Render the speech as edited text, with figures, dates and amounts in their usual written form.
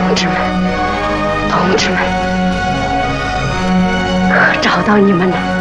志们，同志们，可找到你们了。